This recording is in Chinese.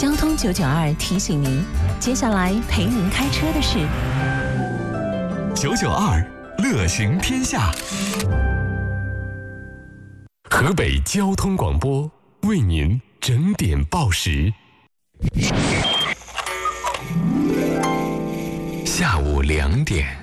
交通992提醒您，接下来陪您开车的是 992乐行天下。河北交通广播为您整点报时。下午2点。